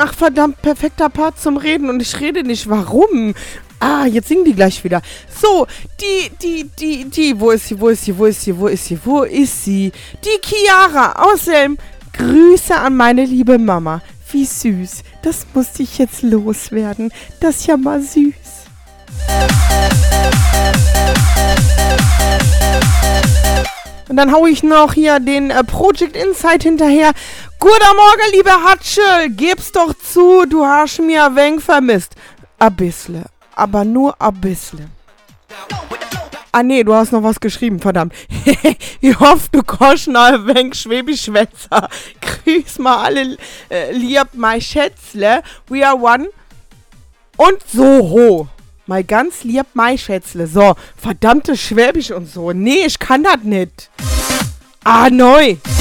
ach verdammt, perfekter Part zum Reden und ich rede nicht. Warum? Ah, jetzt singen die gleich wieder. So, wo ist sie? Die Chiara aus Selm. Grüße an meine liebe Mama. Wie süß. Das musste ich jetzt loswerden. Das ist ja mal süß. Und dann hau ich noch hier den Project Insight hinterher. Guten Morgen, liebe Hatschel. Gib's doch zu, du hast mir ein wenig vermisst. A bissle. Aber nur a bissle. Ah nee, du hast noch was geschrieben, verdammt. Ich hoffe, du kannst noch ein wenig Schwäbisch schwätzen. Grüß mal alle lieb, mein Schätzle. We are one. Und so. Mal ganz lieb, mein Schätzle. So, verdammte Schwäbisch und so. Nee, ich kann das nicht. Ah, neu.